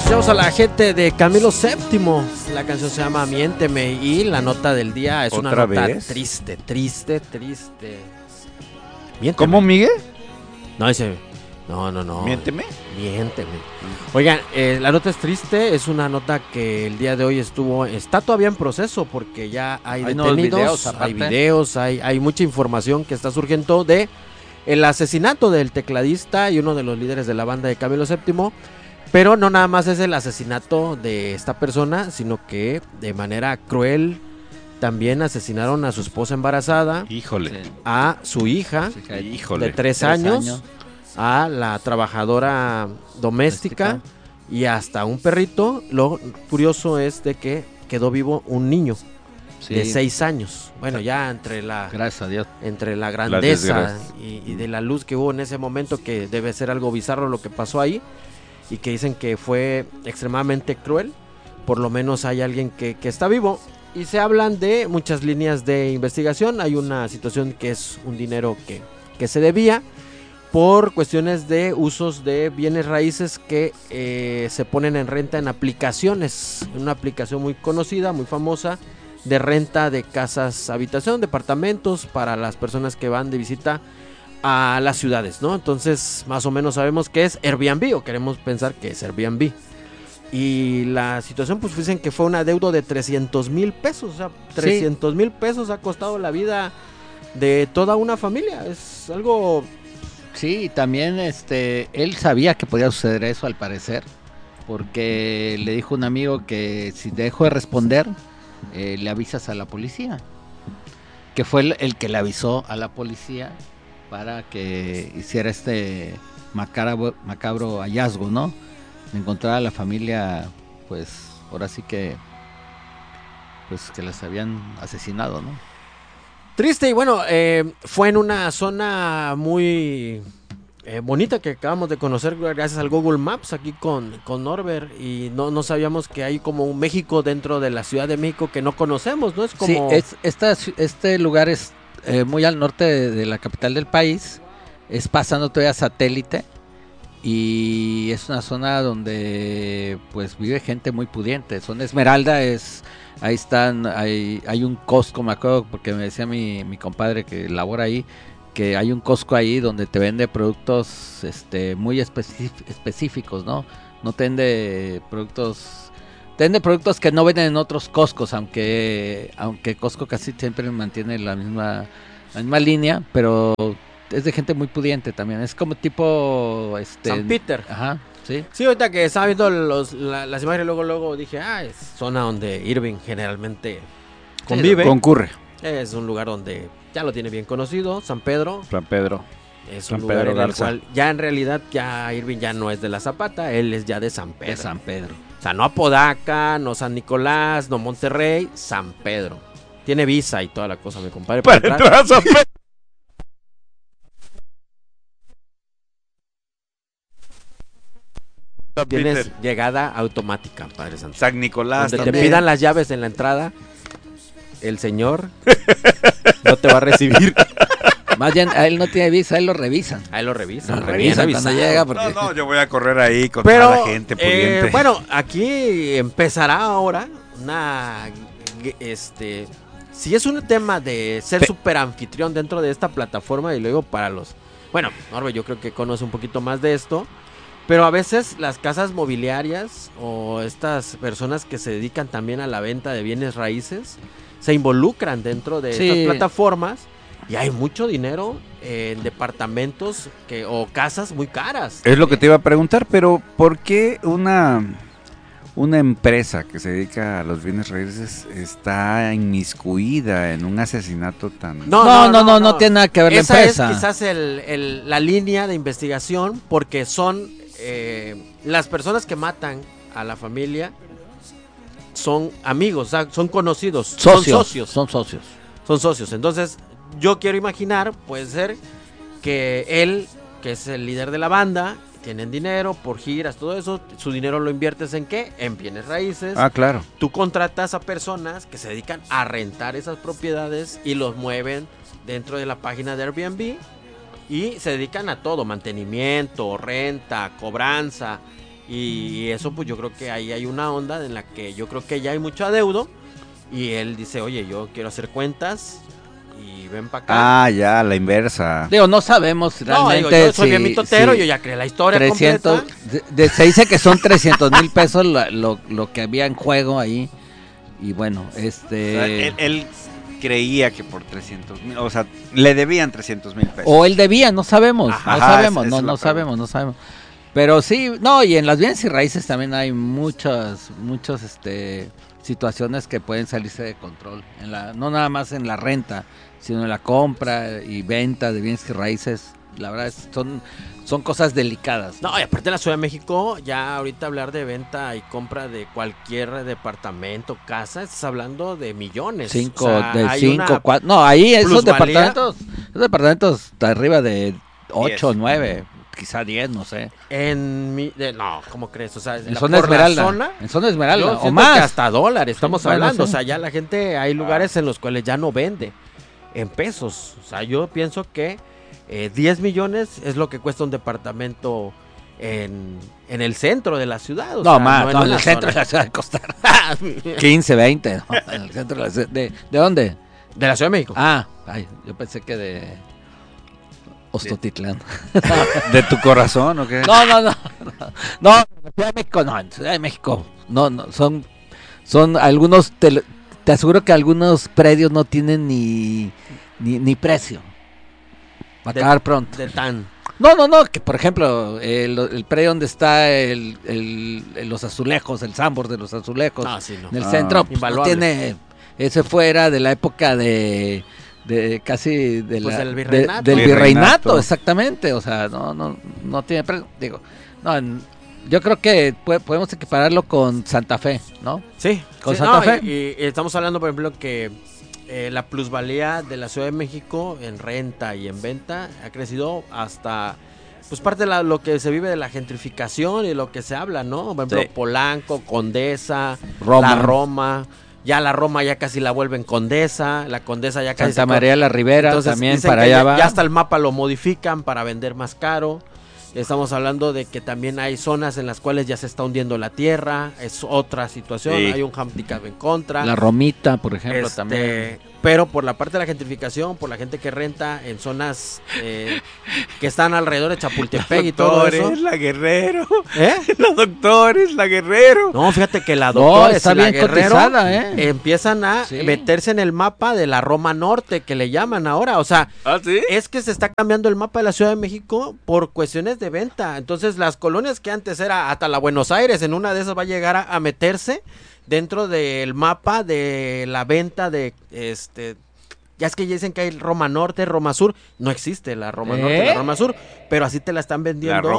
Escuchamos a la gente de Camilo VII. La canción se llama Miénteme y la nota del día es una nota triste. Miénteme. ¿Cómo, Miguel? No, dice... No. Miénteme. Oigan, la nota es triste, es una nota que el día de hoy está todavía en proceso porque ya hay detenidos, hay videos, hay mucha información que está surgiendo de el asesinato del tecladista y uno de los líderes de la banda de Camilo VII. Pero no nada más es el asesinato de esta persona, sino que de manera cruel también asesinaron a su esposa embarazada, a su hija de 3 años, a la trabajadora doméstica y hasta un perrito. Lo curioso es de que quedó vivo un niño de 6 años. Bueno, ya gracias a Dios, entre la grandeza y de la luz que hubo en ese momento, que debe ser algo bizarro lo que pasó ahí. Y que dicen que fue extremadamente cruel. Por lo menos hay alguien que está vivo. Y se hablan de muchas líneas de investigación. Hay una situación que es un dinero que se debía por cuestiones de usos de bienes raíces que se ponen en renta en aplicaciones. Una aplicación muy conocida, muy famosa, de renta de casas, habitación, departamentos para las personas que van de visita a las ciudades, ¿no? Entonces, más o menos sabemos que es Airbnb, o queremos pensar que es Airbnb. Y la situación, pues dicen que fue un adeudo de 300,000 pesos. O sea, 300,000 pesos ha costado la vida de toda una familia. Es algo... Sí, también él sabía que podía suceder eso, al parecer, porque le dijo un amigo que si dejó de responder, le avisas a la policía. Que fue el que le avisó a la policía para que hiciera macabro hallazgo, ¿no? Encontrar a la familia, pues, ahora sí que, pues, que las habían asesinado, ¿no? Triste. Y bueno, fue en una zona muy bonita que acabamos de conocer gracias al Google Maps aquí con Norbert, y no sabíamos que hay como un México dentro de la Ciudad de México que no conocemos, ¿no? Es como... Sí, este lugar es muy al norte de la capital del país, es pasando todavía satélite, y es una zona donde pues vive gente muy pudiente. Zona Esmeralda hay un Costco, me acuerdo porque me decía mi compadre que labora ahí, que hay un Costco ahí donde te vende productos muy específicos, ¿no? No te vende productos... Vende productos que no venden en otros Costcos, aunque Costco casi siempre mantiene la misma línea, pero es de gente muy pudiente también. Es como tipo San Peter. Ajá, sí. Sí, ahorita que estaba viendo las imágenes, luego dije, es zona donde Irving generalmente convive. Concurre. Es un lugar donde ya lo tiene bien conocido, San Pedro. Es un lugar en el cual ya en realidad ya Irving ya no es de la Zapata, él es ya de San Pedro. De San Pedro. O sea, no Apodaca, no San Nicolás, no Monterrey, San Pedro. Tiene visa y toda la cosa, mi compadre. Para entrar a San Pedro. Tienes llegada automática, Padre Santo. San Nicolás. Donde te pidan las llaves en la entrada, el señor no te va a recibir. Más bien, a él no tiene visa, a él lo revisan. A él lo revisan. Cuando llega. Porque... No, yo voy a correr ahí con toda la gente pudiente. Bueno, aquí empezará ahora si es un tema de ser super anfitrión dentro de esta plataforma, y luego para los... Bueno, Norbe, yo creo que conoce un poquito más de esto, pero a veces las casas mobiliarias o estas personas que se dedican también a la venta de bienes raíces se involucran dentro de estas plataformas. Y hay mucho dinero en departamentos o casas muy caras. Es lo que te iba a preguntar, pero ¿por qué una empresa que se dedica a los bienes raíces está inmiscuida en un asesinato tan... No tiene nada que ver la empresa. Esa es quizás la línea de investigación, porque son las personas que matan a la familia son amigos, o sea, son conocidos, son socios. Entonces, yo quiero imaginar, puede ser que él, que es el líder de la banda, tienen dinero por giras, todo eso, su dinero lo inviertes ¿en qué? En bienes raíces. Claro. Tú contratas a personas que se dedican a rentar esas propiedades y los mueven dentro de la página de Airbnb y se dedican a todo, mantenimiento, renta, cobranza, Y eso pues yo creo que ahí hay una onda en la que yo creo que ya hay mucho adeudo y él dice, oye, yo quiero hacer cuentas y ven para acá. Ah, ya, la inversa. Digo, no sabemos realmente. No, digo, yo soy bien mitotero, yo ya creé la historia 300, completa. se dice que son 300,000 pesos lo que había en juego ahí. Y bueno, O sea, él creía que por 300,000, o sea, le debían 300,000 pesos. O él debía, no sabemos, Ajá, no sabemos, esa es la no sabemos. Pero sí, no, y en las bienes y raíces también hay muchas situaciones que pueden salirse de control. No nada más en la renta, sino en la compra y venta de bienes y raíces. La verdad son cosas delicadas. No, y aparte en la Ciudad de México, ya ahorita hablar de venta y compra de cualquier departamento, casa, estás hablando de millones. 5, O sea, de hay 5, una 4. No, ahí esos plusvalía. departamentos de arriba de 8, 10. 9, quizá 10, no sé. No, ¿cómo crees? O sea, En zona por la Esmeralda. zona, En zona yo Esmeralda, o siento más. que hasta dólares estamos Bueno, hablando. sí. O sea, ya la gente, hay lugares en los cuales ya no vende en pesos. O sea, yo pienso que 10 millones es lo que cuesta un departamento en el centro de la ciudad. O No, sea, más, en en una el centro de zona. la ciudad de costar 15, 20, ¿no? En el centro de la ciudad. ¿De dónde? De la Ciudad de México. Ay, yo pensé que de Ostotitlán. ¿De tu corazón o qué? No, en la Ciudad de México no, en Ciudad de México. No, son algunos, te aseguro que algunos predios no tienen ni precio. Va a acabar pronto. De tan. No, que por ejemplo, el predio donde está los azulejos, el Sambor de los azulejos, No, sí, no. en el centro, pues, no invaluable. tiene, ese fuera de la época de casi de Pues la, del virreinato. del Virreinato. virreinato, exactamente, o sea, no tiene precio, digo, yo creo que podemos equipararlo con Santa Fe, ¿no? Sí, Con sí, Santa no, Fe. y estamos hablando, por ejemplo, que la plusvalía de la Ciudad de México en renta y en venta ha crecido hasta, pues parte de lo que se vive de la gentrificación y lo que se habla, ¿no? Por ejemplo, Sí. Polanco, Condesa, Roma. la Roma. Ya la Roma ya casi la vuelven Condesa, la Condesa ya casi Santa María la Ribera Entonces, también dicen para que allá ya, va. ya hasta el mapa lo modifican para vender más caro. Estamos hablando de que también hay zonas en las cuales ya se está hundiendo la tierra, es otra situación, Sí. hay un handicap en contra. La Romita, por ejemplo, Este, también. Pero por la parte de la gentrificación, por la gente que renta en zonas que están alrededor de Chapultepec y todo eso. la Guerrero. ¿Eh? Los doctores, la Guerrero. No, fíjate que la No, doctora está y la bien Guerrero cotizada, ¿eh? empiezan a Sí. meterse en el mapa de la Roma Norte, que le llaman ahora. O sea, ¿Ah, sí? es que se está cambiando el mapa de la Ciudad de México por cuestiones de venta. Entonces, las colonias que antes era hasta la Buenos Aires, en una de esas va a llegar a meterse dentro del mapa de la venta de ya es que ya dicen que hay Roma Norte, Roma Sur, no existe la Roma Norte y la Roma Sur, pero así te la están vendiendo.